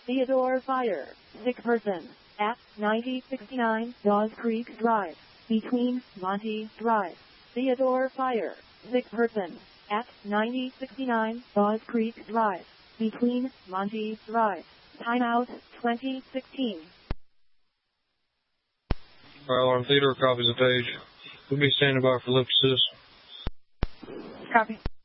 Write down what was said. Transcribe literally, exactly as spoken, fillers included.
Theodore Fire, sick person, at ninety sixty-nine Dawes Creek Drive, between Monty Drive. Theodore Fire, sick person, at ninety sixty-nine Dawes Creek Drive, between Monty Drive. Timeout twenty sixteen. Fire alarm Theodore copies the page. We'll be standing by for lift assist. Copy.